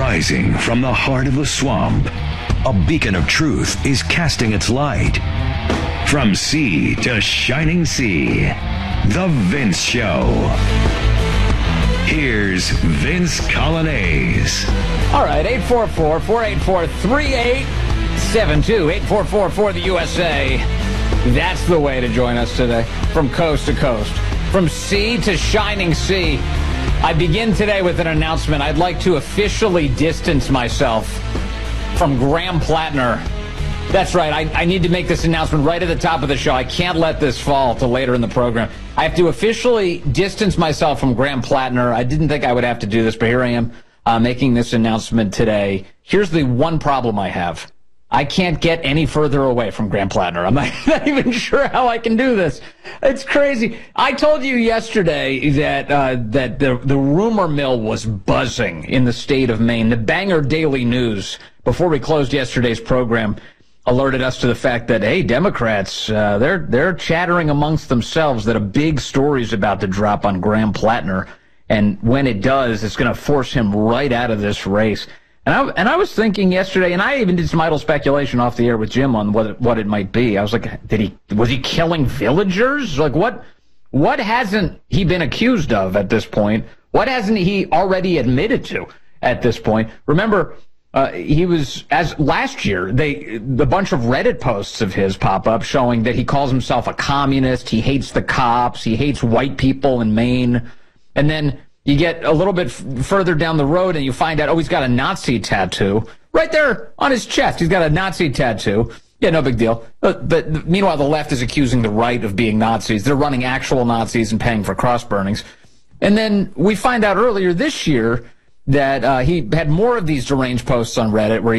Rising from the heart of the swamp, a beacon of truth is casting its light. From sea to shining sea, The Vince Show. Here's Vince Coglianese. All right, 844-484-3872, 844 for the USA. That's the way to join us today, from coast to coast, from sea to shining sea. I begin today with an announcement. I'd like to officially distance myself from Graham Plattner. That's right. I need to make this announcement right at the top of the show. I can't let this fall till later in the program. I have to officially distance myself from Graham Plattner. I didn't think I would have to do this, but here I am making this announcement today. Here's the one problem I have. I can't get any further away from Graham Plattner. I'm not even sure how I can do this. It's crazy. I told you yesterday that the rumor mill was buzzing in the state of Maine. The Bangor Daily News, before we closed yesterday's program, alerted us to the fact that, hey, Democrats, they're chattering amongst themselves that a big story is about to drop on Graham Plattner. And when it does, it's going to force him right out of this race. And I was thinking yesterday, and I even did some idle speculation off the air with Jim on what it might be. I was like, was he killing villagers? Like, what hasn't he been accused of at this point? What hasn't he already admitted to at this point? Remember, he was, as last year, the bunch of Reddit posts of his pop up showing that he calls himself a communist, he hates the cops, he hates white people in Maine, and then you get a little bit further down the road and you find out, he's got a Nazi tattoo right there on his chest. He's got a Nazi tattoo. Yeah, no big deal. But meanwhile, the left is accusing the right of being Nazis. They're running actual Nazis and paying for cross burnings. And then we find out earlier this year that he had more of these deranged posts on Reddit where